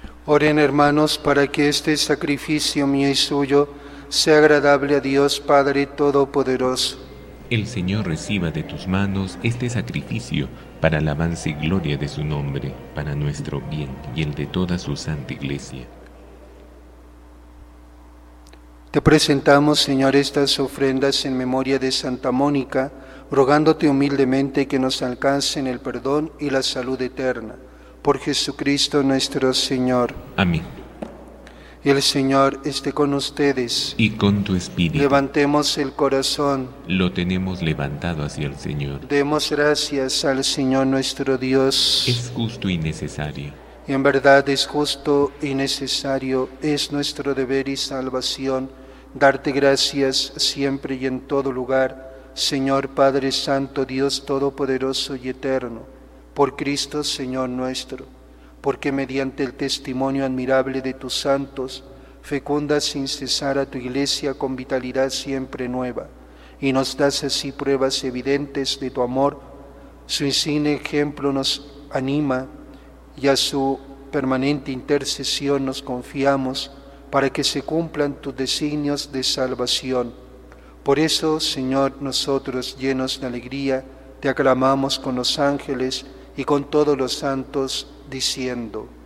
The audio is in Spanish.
Oren, hermanos, para que este sacrificio mío y suyo sea agradable a Dios Padre Todopoderoso. El Señor reciba de tus manos este sacrificio para alabanza y gloria de su nombre, para nuestro bien y el de toda su santa Iglesia. Te presentamos, Señor, estas ofrendas en memoria de Santa Mónica, rogándote humildemente que nos alcancen el perdón y la salud eterna. Por Jesucristo nuestro Señor. Amén. Y el Señor esté con ustedes. Y con tu espíritu. Levantemos el corazón. Lo tenemos levantado hacia el Señor. Demos gracias al Señor nuestro Dios. Es justo y necesario. Y en verdad es justo y necesario, es nuestro deber y salvación, darte gracias siempre y en todo lugar, Señor Padre Santo, Dios Todopoderoso y Eterno, por Cristo Señor nuestro, porque mediante el testimonio admirable de tus santos, fecundas sin cesar a tu Iglesia con vitalidad siempre nueva, y nos das así pruebas evidentes de tu amor. Su insigne ejemplo nos anima, y a su permanente intercesión nos confiamos para que se cumplan tus designios de salvación. Por eso, Señor, nosotros, llenos de alegría, te aclamamos con los ángeles y con todos los santos, diciendo: